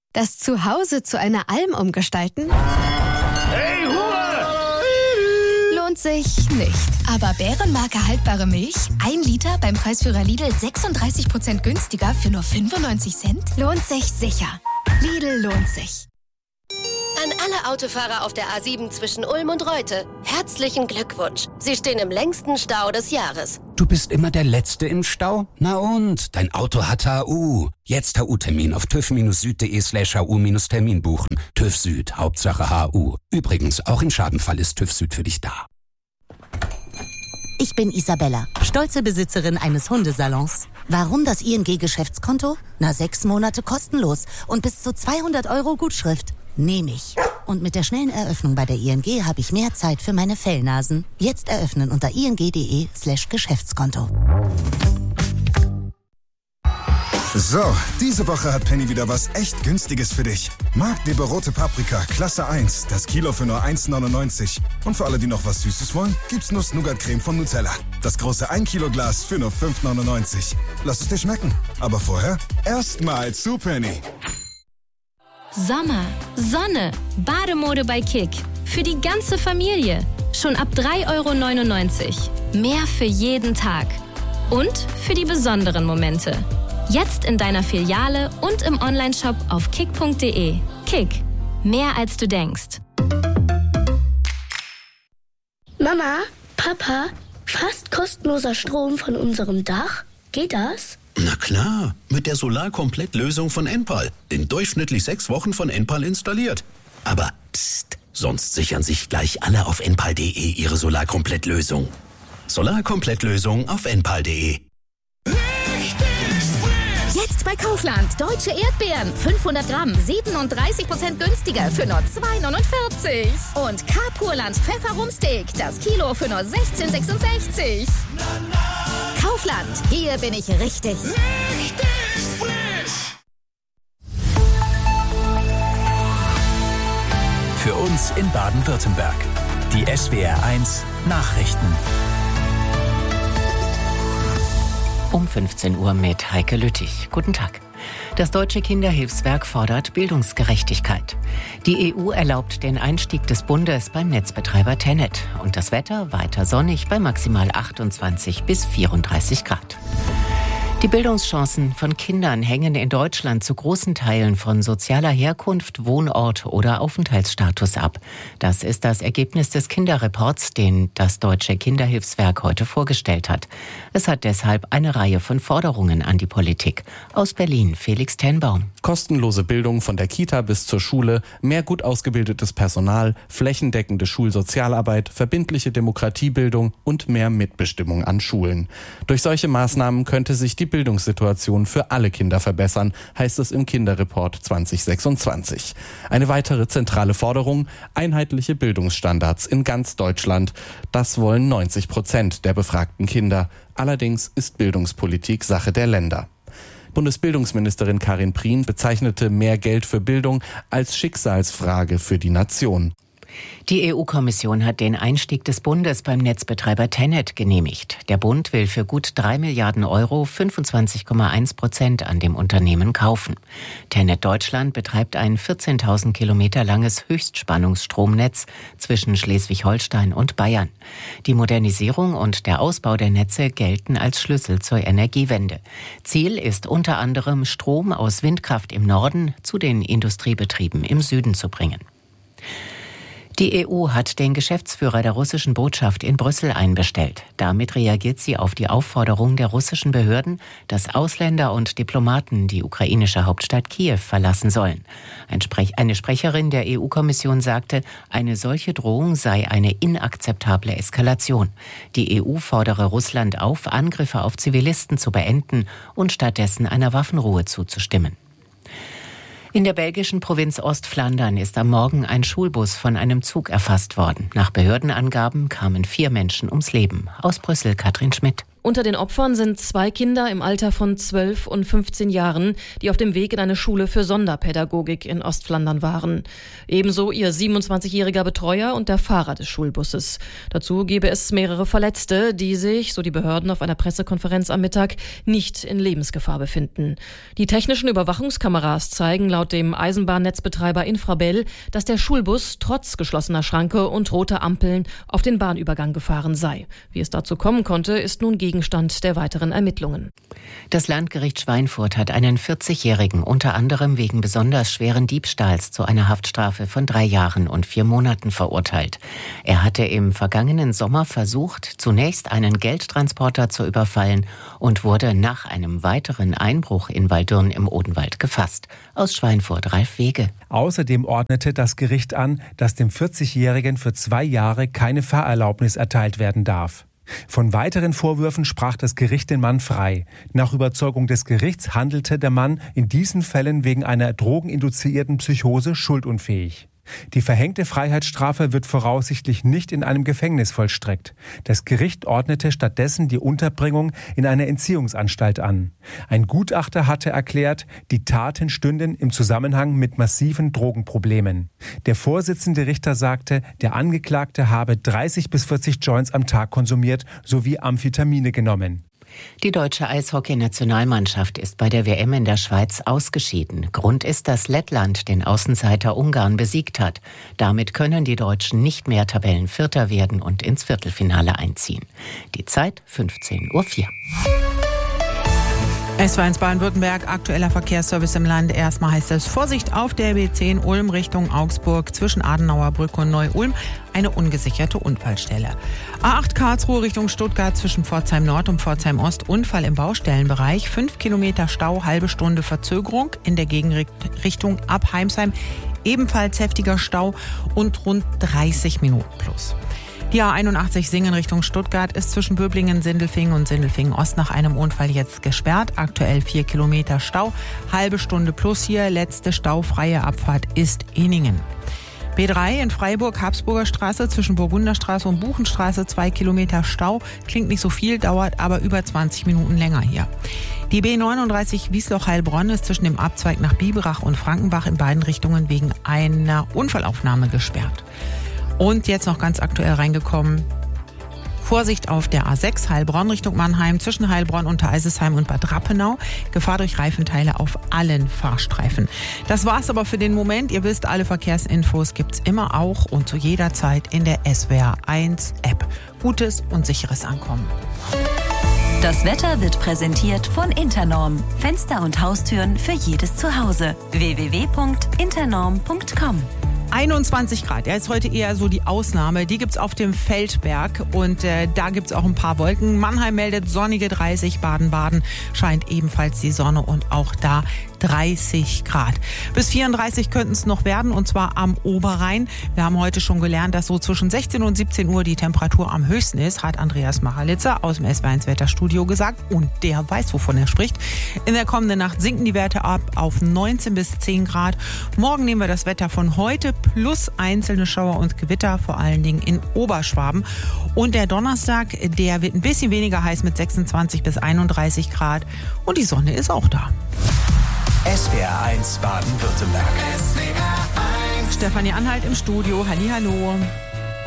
Das Zuhause zu einer Alm umgestalten? Hey, Ruhe! Lohnt sich nicht. Aber Bärenmarke haltbare Milch? 1 Liter beim Preisführer Lidl 36% günstiger für nur 95 Cent? Lohnt sich sicher. Lidl lohnt sich. An alle Autofahrer auf der A7 zwischen Ulm und Reute, herzlichen Glückwunsch. Sie stehen im längsten Stau des Jahres. Du bist immer der Letzte im Stau? Na und? Dein Auto hat HU. Jetzt HU-Termin auf tüv-süd.de/HU-Termin buchen. TÜV Süd, Hauptsache HU. Übrigens, auch im Schadenfall ist TÜV Süd für dich da. Ich bin Isabella, stolze Besitzerin eines Hundesalons. Warum das ING-Geschäftskonto? 6 Monate kostenlos und bis zu 200 € Gutschrift. Nehme ich. Und mit der schnellen Eröffnung bei der ING habe ich mehr Zeit für meine Fellnasen. Jetzt eröffnen unter ing.de/Geschäftskonto. So, diese Woche hat Penny wieder was echt Günstiges für dich. Marktleber rote Paprika, Klasse 1, das Kilo für nur 1,99. Und für alle, die noch was Süßes wollen, gibt's Nuss-Nougat-Creme von Nutella. Das große 1 Kilo Glas für nur 5,99. Lass es dir schmecken. Aber vorher erstmal zu Penny. Sommer, Sonne, Bademode bei Kick. Für die ganze Familie. Schon ab 3,99 €. Mehr für jeden Tag. Und für die besonderen Momente. Jetzt in deiner Filiale und im Onlineshop auf kick.de. Kick. Mehr als du denkst. Mama, Papa, fast kostenloser Strom von unserem Dach? Geht das? Na klar, mit der Solar-Komplett-Lösung von Enpal. In durchschnittlich 6 Wochen von Enpal installiert. Aber psst, sonst sichern sich gleich alle auf enpal.de ihre Solar-Komplett-Lösung. Solar-Komplett-Lösung auf enpal.de. Jetzt bei Kaufland. Deutsche Erdbeeren. 500 Gramm. 37% günstiger für nur 2,49 €. Und K-Purland Pfefferrumsteak. Das Kilo für nur 16,66 €. Kaufland. Hier bin ich richtig. Richtig frisch! Für uns in Baden-Württemberg. Die SWR1 Nachrichten. Um 15 Uhr mit Heike Lüttich. Guten Tag. Das Deutsche Kinderhilfswerk fordert Bildungsgerechtigkeit. Die EU erlaubt den Einstieg des Bundes beim Netzbetreiber Tennet. Und das Wetter weiter sonnig bei maximal 28 bis 34 Grad. Die Bildungschancen von Kindern hängen in Deutschland zu großen Teilen von sozialer Herkunft, Wohnort oder Aufenthaltsstatus ab. Das ist das Ergebnis des Kinderreports, den das Deutsche Kinderhilfswerk heute vorgestellt hat. Es hat deshalb eine Reihe von Forderungen an die Politik. Aus Berlin, Felix Tenbaum. Kostenlose Bildung von der Kita bis zur Schule, mehr gut ausgebildetes Personal, flächendeckende Schulsozialarbeit, verbindliche Demokratiebildung und mehr Mitbestimmung an Schulen. Durch solche Maßnahmen könnte sich die Bildungssituation für alle Kinder verbessern, heißt es im Kinderreport 2026. Eine weitere zentrale Forderung: einheitliche Bildungsstandards in ganz Deutschland. Das wollen 90% der befragten Kinder. Allerdings ist Bildungspolitik Sache der Länder. Bundesbildungsministerin Karin Prien bezeichnete mehr Geld für Bildung als Schicksalsfrage für die Nation. Die EU-Kommission hat den Einstieg des Bundes beim Netzbetreiber Tennet genehmigt. Der Bund will für gut 3 Milliarden Euro 25,1% an dem Unternehmen kaufen. Tennet Deutschland betreibt ein 14.000 Kilometer langes Höchstspannungsstromnetz zwischen Schleswig-Holstein und Bayern. Die Modernisierung und der Ausbau der Netze gelten als Schlüssel zur Energiewende. Ziel ist unter anderem, Strom aus Windkraft im Norden zu den Industriebetrieben im Süden zu bringen. Die EU hat den Geschäftsführer der russischen Botschaft in Brüssel einbestellt. Damit reagiert sie auf die Aufforderung der russischen Behörden, dass Ausländer und Diplomaten die ukrainische Hauptstadt Kiew verlassen sollen. Eine Sprecherin der EU-Kommission sagte, eine solche Drohung sei eine inakzeptable Eskalation. Die EU fordere Russland auf, Angriffe auf Zivilisten zu beenden und stattdessen einer Waffenruhe zuzustimmen. In der belgischen Provinz Ostflandern ist am Morgen ein Schulbus von einem Zug erfasst worden. Nach Behördenangaben kamen 4 Menschen ums Leben. Aus Brüssel, Katrin Schmidt. Unter den Opfern sind 2 Kinder im Alter von 12 und 15 Jahren, die auf dem Weg in eine Schule für Sonderpädagogik in Ostflandern waren. Ebenso ihr 27-jähriger Betreuer und der Fahrer des Schulbusses. Dazu gebe es mehrere Verletzte, die sich, so die Behörden auf einer Pressekonferenz am Mittag, nicht in Lebensgefahr befinden. Die technischen Überwachungskameras zeigen laut dem Eisenbahnnetzbetreiber Infrabel, dass der Schulbus trotz geschlossener Schranke und roter Ampeln auf den Bahnübergang gefahren sei. Wie es dazu kommen konnte, ist nun Gegenstand der weiteren Ermittlungen. Das Landgericht Schweinfurt hat einen 40-Jährigen unter anderem wegen besonders schweren Diebstahls zu einer Haftstrafe von 3 Jahren und 4 Monaten verurteilt. Er hatte im vergangenen Sommer versucht, zunächst einen Geldtransporter zu überfallen und wurde nach einem weiteren Einbruch in Waldürn im Odenwald gefasst. Aus Schweinfurt Ralf Wege. Außerdem ordnete das Gericht an, dass dem 40-Jährigen für 2 Jahre keine Fahrerlaubnis erteilt werden darf. Von weiteren Vorwürfen sprach das Gericht den Mann frei. Nach Überzeugung des Gerichts handelte der Mann in diesen Fällen wegen einer drogeninduzierten Psychose schuldunfähig. Die verhängte Freiheitsstrafe wird voraussichtlich nicht in einem Gefängnis vollstreckt. Das Gericht ordnete stattdessen die Unterbringung in einer Entziehungsanstalt an. Ein Gutachter hatte erklärt, die Taten stünden im Zusammenhang mit massiven Drogenproblemen. Der Vorsitzende Richter sagte, der Angeklagte habe 30 bis 40 Joints am Tag konsumiert sowie Amphetamine genommen. Die deutsche Eishockey-Nationalmannschaft ist bei der WM in der Schweiz ausgeschieden. Grund ist, dass Lettland den Außenseiter Ungarn besiegt hat. Damit können die Deutschen nicht mehr Tabellenvierter werden und ins Viertelfinale einziehen. Die Zeit 15:04 Uhr. S1 Baden-Württemberg, aktueller Verkehrsservice im Land. Erstmal heißt es Vorsicht auf der B10 Ulm Richtung Augsburg zwischen Adenauer Brücke und Neu-Ulm. Eine ungesicherte Unfallstelle. A8 Karlsruhe Richtung Stuttgart zwischen Pforzheim Nord und Pforzheim Ost. Unfall im Baustellenbereich. 5 Kilometer Stau, halbe Stunde Verzögerung. In der Gegenrichtung ab Heimsheim ebenfalls heftiger Stau und rund 30 Minuten plus. Die A81 Singen Richtung Stuttgart ist zwischen Böblingen, Sindelfingen und Sindelfingen Ost nach einem Unfall jetzt gesperrt. Aktuell 4 Kilometer Stau, halbe Stunde plus hier. Letzte staufreie Abfahrt ist Ehningen. B3 in Freiburg, Habsburger Straße zwischen Burgunderstraße und Buchenstraße 2 Kilometer Stau. Klingt nicht so viel, dauert aber über 20 Minuten länger hier. Die B39 Wiesloch-Heilbronn ist zwischen dem Abzweig nach Biberach und Frankenbach in beiden Richtungen wegen einer Unfallaufnahme gesperrt. Und jetzt noch ganz aktuell reingekommen. Vorsicht auf der A6 Heilbronn Richtung Mannheim zwischen Heilbronn, Untereisesheim und Bad Rappenau. Gefahr durch Reifenteile auf allen Fahrstreifen. Das war's aber für den Moment. Ihr wisst, alle Verkehrsinfos gibt's immer auch und zu jeder Zeit in der SWR1 App. Gutes und sicheres Ankommen. Das Wetter wird präsentiert von Internorm. Fenster und Haustüren für jedes Zuhause. www.internorm.com 21 Grad, ja, ist heute eher so die Ausnahme. Die gibt's auf dem Feldberg und da gibt's auch ein paar Wolken. Mannheim meldet sonnige 30, Baden-Baden scheint ebenfalls die Sonne und auch da 30 Grad. Bis 34 könnten es noch werden und zwar am Oberrhein. Wir haben heute schon gelernt, dass so zwischen 16 und 17 Uhr die Temperatur am höchsten ist, hat Andreas Machalitzer aus dem SWR1 Wetterstudio gesagt und der weiß, wovon er spricht. In der kommenden Nacht sinken die Werte ab auf 19 bis 10 Grad. Morgen nehmen wir das Wetter von heute plus einzelne Schauer und Gewitter, vor allen Dingen in Oberschwaben. Und der Donnerstag, der wird ein bisschen weniger heiß mit 26 bis 31 Grad und die Sonne ist auch da. SWR1 Baden-Württemberg. Stefanie Anhalt im Studio. Hallihallo.